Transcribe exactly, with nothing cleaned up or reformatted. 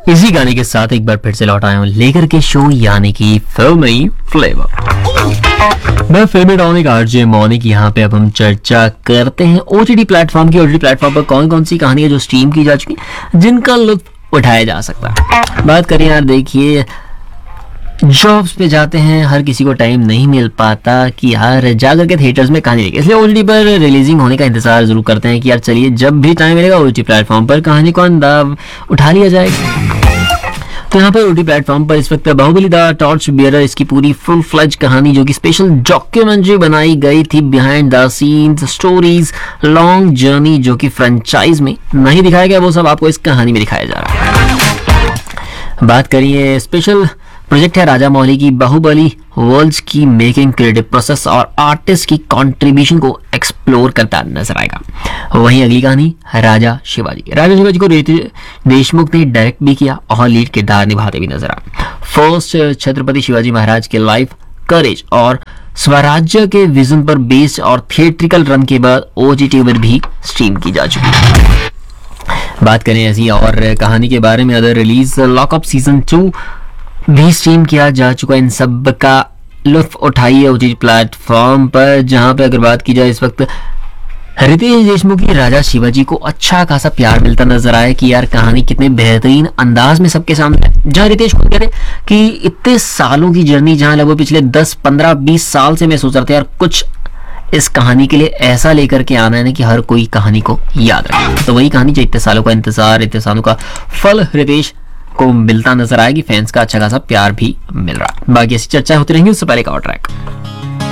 इसी गाने के साथ एक बार फिर से लौट आया हूँ लेकर के शो यानी कि फिल्मी फ्लेवर। मैं फिल्मी टॉनिक आरजे मौनिक। यहाँ पे अब हम चर्चा करते हैं ओटीटी प्लेटफॉर्म की। ओटीटी प्लेटफॉर्म पर कौन कौन सी कहानियां जो स्ट्रीम की जा चुकी जिनका लुत्फ उठाया जा सकता है। बात करें यार, देखिए जॉब्स पे जाते हैं, हर किसी को टाइम नहीं मिल पाता कि यार जाकर के थिएटर्स में कहानी देखें, इसलिए ओटीटी पर रिलीजिंग होने का इंतजार जरूर करते हैं कि यार चलिए जब भी टाइम मिलेगा ओटीटी प्लेटफॉर्म पर कहानी को अंदाज उठा लिया जाएगा। तो यहाँ पर ओटीटी प्लेटफॉर्म पर इस वक्त बाहुबली द टॉर्च बियरर, इसकी पूरी फुल फ्लेज कहानी जो कि स्पेशल डॉक्यूमेंट्री बनाई गई थी, behind the scenes stories long journey जो कि फ्रेंचाइज में नहीं दिखाया गया, वो सब आपको इस कहानी में दिखाया जा रहा है। बात करिए स्पेशल प्रोजेक्ट है राजा मौली की बाहुबली वर्ल्ड्स की मेकिंग, क्रिएटिव प्रोसेस और आर्टिस्ट की कंट्रीब्यूशन को एक्सप्लोर करता नजर आएगा। वहीं अगली कहानी राजा शिवाजी। राजा शिवाजी को रितेश देशमुख ने डायरेक्ट भी किया और लीड किरदार निभाते भी नजर आए। फर्स्ट छत्रपति शिवाजी महाराज के लाइफ, करेज और स्वराज्य के विजन पर बेस्ड और थिएट्रिकल रन के बाद ओटीटी पर भी स्ट्रीम की जा चुकी है। बात करें ऐसी और कहानी के बारे में, other release lockup season two भी स्ट्रीम किया जा चुका है। इन सब का लुत्फ उठाइए ओटीटी प्लेटफॉर्म पर, जहां पे अगर बात की जाए इस वक्त रितेश देशमुख की राजा शिवाजी को अच्छा खासा प्यार मिलता नजर आया कि यार कहानी कितने बेहतरीन अंदाज में सबके सामने है। जहां रितेश खुद कहते कि इतने सालों की जर्नी, जहां लगभग पिछले दस पंद्रह बीस साल से मैं सोच रहा था यार कुछ इस कहानी के लिए ऐसा लेकर के आना है ना कि हर कोई कहानी को याद रखे। तो वही कहानी जो इतने सालों का इंतजार, इतने सालों का फल रितेश को मिलता नजर आएगी, फैंस का अच्छा खासा प्यार भी मिल रहा है। बाकी ऐसी चर्चा होती रहेंगी, उससे पहले का और ट्रैक।